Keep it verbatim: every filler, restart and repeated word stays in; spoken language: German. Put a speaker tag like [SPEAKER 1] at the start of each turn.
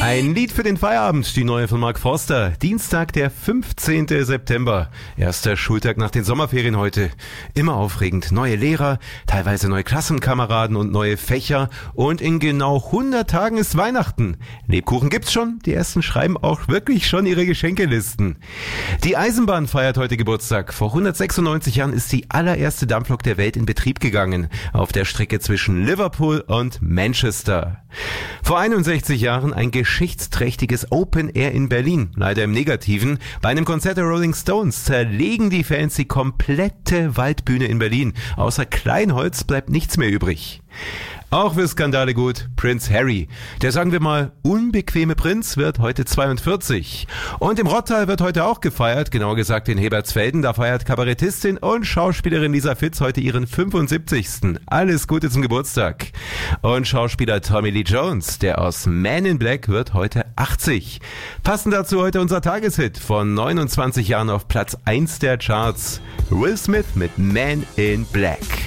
[SPEAKER 1] Ein Lied für den Feierabend, die neue von Mark Forster. Dienstag, der fünfzehnten September. Erster Schultag nach den Sommerferien heute. Immer aufregend. Neue Lehrer, teilweise neue Klassenkameraden und neue Fächer. Und in genau hundert Tagen ist Weihnachten. Lebkuchen gibt's schon. Die ersten schreiben auch wirklich schon ihre Geschenkelisten. Die Eisenbahn feiert heute Geburtstag. Vor hundertsechsundneunzig Jahren ist die allererste Dampflok der Welt in Betrieb gegangen. Auf der Strecke zwischen Liverpool und Manchester. Vor einundsechzig Jahren ein geschichtsträchtiges Open Air in Berlin. Leider im Negativen. Bei einem Konzert der Rolling Stones zerlegen die Fans die komplette Waldbühne in Berlin. Außer Kleinholz bleibt nichts mehr übrig. Auch für Skandale gut, Prinz Harry. Der, sagen wir mal, unbequeme Prinz wird heute zweiundvierzig. Und im Rottal wird heute auch gefeiert, genauer gesagt in Hebertsfelden. Da feiert Kabarettistin und Schauspielerin Lisa Fitz heute ihren fünfundsiebzigsten Alles Gute zum Geburtstag. Und Schauspieler Tommy Lee Jones, der aus Man in Black, wird heute achtzig. Passend dazu heute unser Tageshit von neunundzwanzig Jahren auf Platz eins der Charts. Will Smith mit Man in Black.